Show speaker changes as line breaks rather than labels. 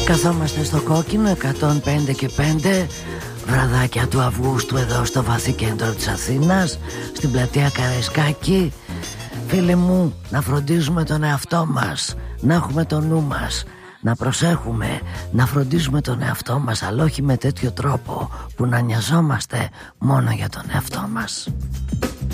Καθόμαστε στο κόκκινο 105 και 5, βραδάκια του Αυγούστου, εδώ στο βαθύ κέντρο της Αθήνας, στην πλατεία Καραϊσκάκη. Φίλοι μου, να φροντίζουμε τον εαυτό μας, να έχουμε το νου μας, να προσέχουμε, να φροντίζουμε τον εαυτό μας, αλλά όχι με τέτοιο τρόπο που να νοιαζόμαστε μόνο για τον εαυτό μας.